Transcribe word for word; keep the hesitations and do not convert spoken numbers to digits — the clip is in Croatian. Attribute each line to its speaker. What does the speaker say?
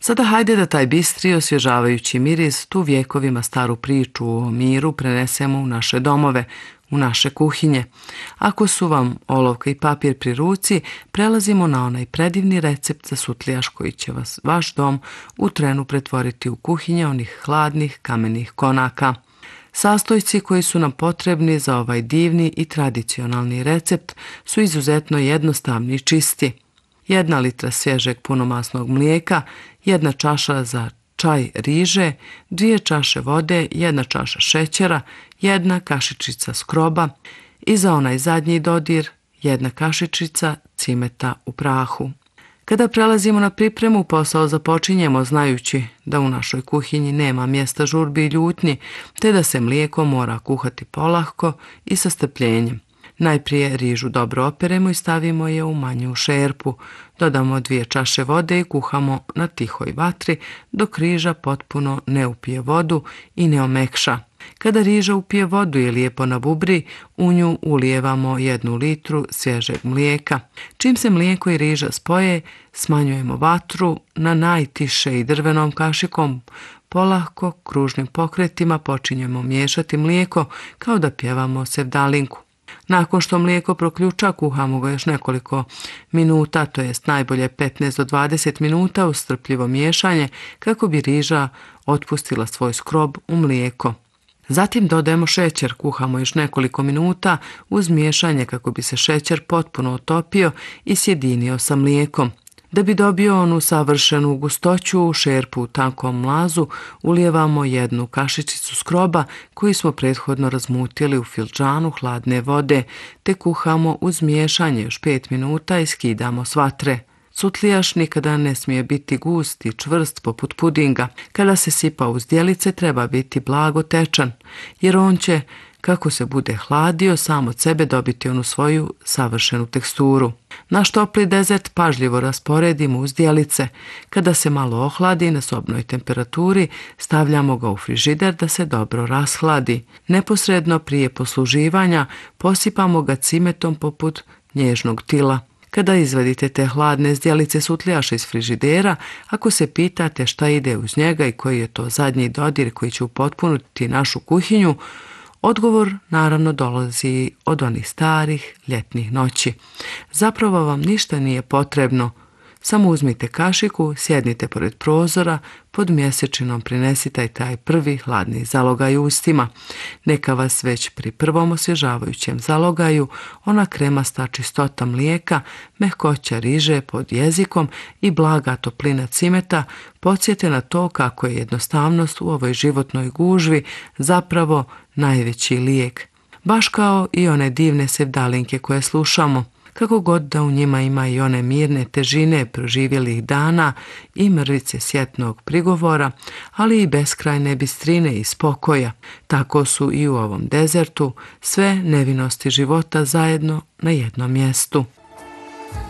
Speaker 1: Sada hajde da taj bistri osvježavajući miris, tu vjekovima staru priču o miru prenesemo u naše domove, u naše kuhinje. Ako su vam olovka i papir pri ruci, prelazimo na onaj predivni recept za sutlijaš koji će vas vaš dom u trenu pretvoriti u kuhinje onih hladnih kamenih konaka. Sastojci koji su nam potrebni za ovaj divni i tradicionalni recept su izuzetno jednostavni i čisti. Jedna litra svježeg punomasnog mlijeka, jedna čaša za čaj riže, dvije čaše vode, jedna čaša šećera, jedna kašičica skroba i za onaj zadnji dodir jedna kašičica cimeta u prahu. Kada prelazimo na pripremu, posao započinjemo znajući da u našoj kuhinji nema mjesta žurbi i ljutnji, te da se mlijeko mora kuhati polahko i sa strpljenjem. Najprije rižu dobro operemo i stavimo je u manju šerpu. Dodamo dvije čaše vode i kuhamo na tihoj vatri dok riža potpuno ne upije vodu i ne omekša. Kada riža upije vodu i lijepo nabubri, u nju ulijevamo jednu litru svježeg mlijeka. Čim se mlijeko i riža spoje, smanjujemo vatru na najtiše i drvenom kašikom. Polahko, kružnim pokretima počinjemo miješati mlijeko kao da pjevamo sevdalinku. Nakon što mlijeko proključa, kuhamo ga još nekoliko minuta, to jest najbolje petnaest do dvadeset minuta uz strpljivo miješanje kako bi riža otpustila svoj skrob u mlijeko. Zatim dodajemo šećer, kuhamo još nekoliko minuta uz miješanje kako bi se šećer potpuno otopio i sjedinio sa mlijekom. Da bi dobio onu savršenu gustoću, u šerpu u tankom mlazu ulijevamo jednu kašičicu skroba koju smo prethodno razmutili u filđanu hladne vode, te kuhamo uz miješanje još pet minuta i skidamo s vatre. Sutlijaš nikada ne smije biti gust i čvrst poput pudinga. Kada se sipa u zdjelice treba biti blago tečan, jer on će, kako se bude hladio, sam od sebe dobiti onu svoju savršenu teksturu. Naš topli dezert pažljivo rasporedimo u zdjelice. Kada se malo ohladi na sobnoj temperaturi, stavljamo ga u frižider da se dobro rashladi. Neposredno prije posluživanja posipamo ga cimetom poput nježnog tila. Kada izvadite te hladne zdjelice sutlijaša iz frižidera, ako se pitate šta ide uz njega i koji je to zadnji dodir koji će upotpuniti našu kuhinju, odgovor naravno dolazi od onih starih ljetnih noći. Zapravo vam ništa nije potrebno. Samo uzmite kašiku, sjednite pored prozora, pod mjesečinom prinesite taj prvi hladni zalogaj ustima. Neka vas već pri prvom osvježavajućem zalogaju ona kremasta čistota mlijeka, mehkoća riže pod jezikom i blaga toplina cimeta podsjete na to kako je jednostavnost u ovoj životnoj gužvi zapravo najveći lijek. Baš kao i one divne sevdalinke koje slušamo. Kako god da u njima ima i one mirne težine proživjelih dana i mrvice sjetnog prigovora, ali i beskrajne bistrine i spokoja, tako su i u ovom dezertu sve nevinosti života zajedno na jednom mjestu.